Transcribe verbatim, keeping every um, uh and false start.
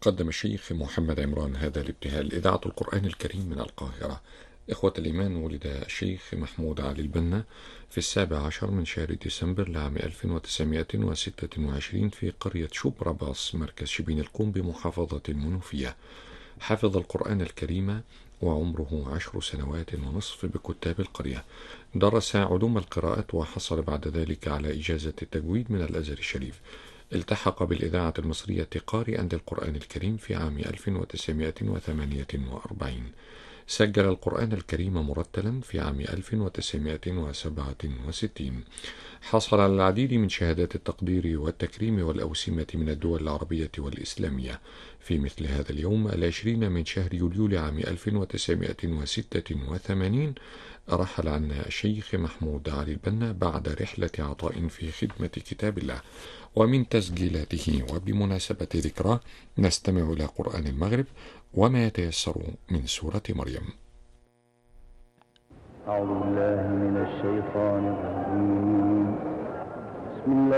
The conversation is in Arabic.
قدم الشيخ محمد عمران هذا الابتهال إذاعة القرآن الكريم من القاهرة. إخوة الإيمان، ولد الشيخ محمود علي البنا في السابع عشر من شهر ديسمبر لعام ألف وتسعمائة وستة وعشرين في قرية شبرا باص مركز شبين القوم بمحافظة المنوفية. حفظ القرآن الكريم وعمره عشر سنوات ونصف بكتاب القرية. درس علوم القراءة وحصل بعد ذلك على إجازة التجويد من الأزهر الشريف. التحق بالإذاعة المصرية قارئا للقرآن الكريم في عام ألف وتسعمائة وثمانية وأربعين. سجل القرآن الكريم مرتلا في عام ألف وتسعمائة وسبعة وستين. حصل على العديد من شهادات التقدير والتكريم والأوسمة من الدول العربية والإسلامية. في مثل هذا اليوم العشرين من شهر يوليو لعام ألف وتسعمائة وستة وثمانين رحل عنا الشيخ محمود علي البنا بعد رحلة عطاء في خدمة كتاب الله. ومن تسجيلاته وبمناسبة ذكراه نستمع إلى قرآن المغرب وما يتيسر من سورة مريم. أعوذ بالله من الشيطان الرجيم. بسم الله